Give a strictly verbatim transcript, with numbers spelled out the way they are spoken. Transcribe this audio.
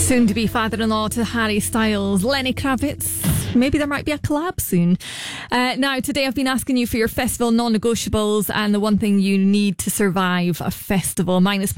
Soon to be father-in-law to Harry Styles, Lenny Kravitz. Maybe there might be a collab soon. Uh, now, today I've been asking you for your festival non-negotiables and the one thing you need to survive a festival. Mine is